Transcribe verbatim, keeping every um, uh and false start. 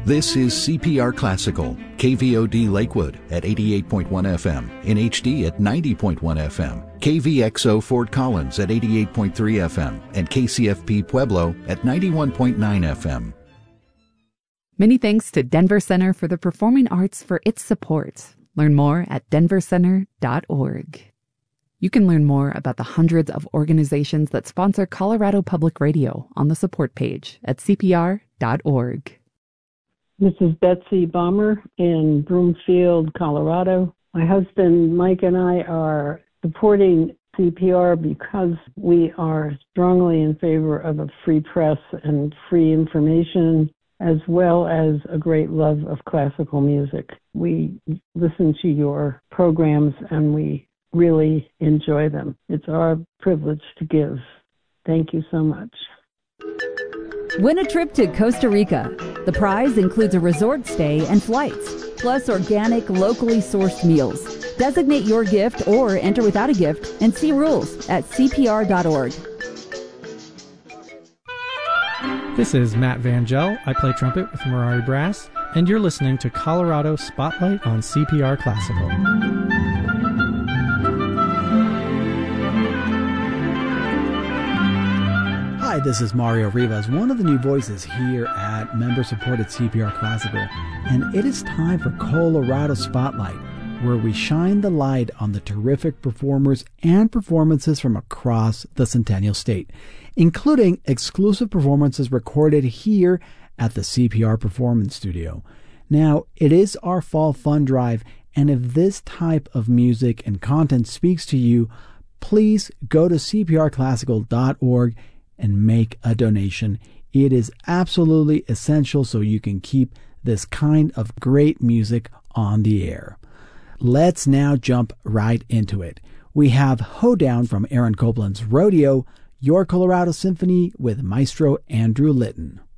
This is C P R Classical, K V O D Lakewood at eighty-eight point one F M, in H D at ninety point one F M, K V X O Fort Collins at eighty-eight point three F M, and K C F P Pueblo at ninety-one point nine F M. Many thanks to Denver Center for the Performing Arts for its support. Learn more at denver center dot org. You can learn more about the hundreds of organizations that sponsor Colorado Public Radio on the support page at C P R dot org. This is Betsy Bomber in Broomfield, Colorado. My husband Mike and I are supporting C P R because we are strongly in favor of a free press and free information, as well as a great love of classical music. We listen to your programs and we really enjoy them. It's our privilege to give. Thank you so much. Win a trip to Costa Rica. The prize includes a resort stay and flights, plus organic, locally sourced meals. Designate your gift or enter without a gift and see rules at C P R dot org. This is Matt Vangel. I play trumpet with Mirari Brass, and you're listening to Colorado Spotlight on C P R Classical. Hi, this is Mario Rivas, one of the new voices here at member-supported C P R Classical, and it is time for Colorado Spotlight, where we shine the light on the terrific performers and performances from across the Centennial State, including exclusive performances recorded here at the C P R Performance Studio. Now, it is our Fall Fund Drive, and if this type of music and content speaks to you, please go to C P R classical dot org and make a donation. It is absolutely essential so you can keep this kind of great music on the air. Let's now jump right into it. We have Hoedown from Aaron Copland's Rodeo, Your Colorado Symphony with Maestro Andrew Litton.